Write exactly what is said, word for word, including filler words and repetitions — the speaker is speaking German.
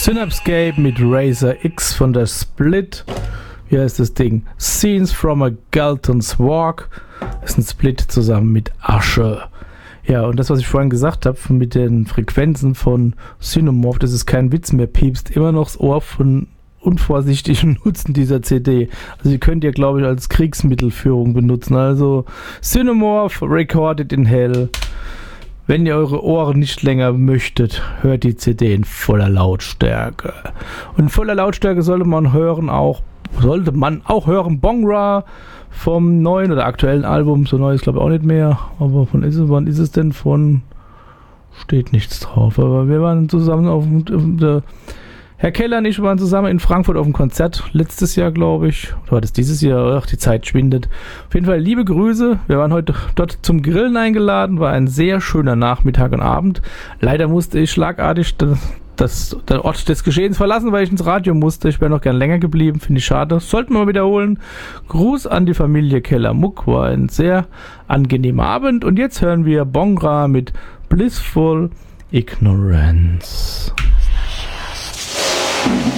Synapscape mit Razor X von der Split. Wie heißt das Ding? Scenes from a Galton's Walk. Das ist ein Split zusammen mit Asche. Ja, und das, was ich vorhin gesagt habe, mit den Frequenzen von Synomorph, das ist kein Witz mehr, piepst immer noch das Ohr von unvorsichtigen Nutzen dieser C D. Also die könnt ihr, glaube ich, als Kriegsmittelführung benutzen. Also Synomorph, Recorded in Hell. Wenn ihr eure Ohren nicht länger möchtet, hört die C D in voller Lautstärke. Und in voller Lautstärke sollte man hören auch, sollte man auch hören Bongra vom neuen oder aktuellen Album. So neu ist glaube ich auch nicht mehr. Aber von ist es, wann ist es denn von? Steht nichts drauf. Aber wir waren zusammen auf dem, der Herr Keller und ich waren zusammen in Frankfurt auf dem Konzert. Letztes Jahr, glaube ich. Oder war das dieses Jahr? Ach, die Zeit schwindet. Auf jeden Fall liebe Grüße. Wir waren heute dort zum Grillen eingeladen. War ein sehr schöner Nachmittag und Abend. Leider musste ich schlagartig das, das, den Ort des Geschehens verlassen, weil ich ins Radio musste. Ich wäre noch gern länger geblieben. Finde ich schade. Sollten wir mal wiederholen. Gruß an die Familie Keller-Muck. War ein sehr angenehmer Abend. Und jetzt hören wir Bongra mit Blissful Ignorance. Thank you.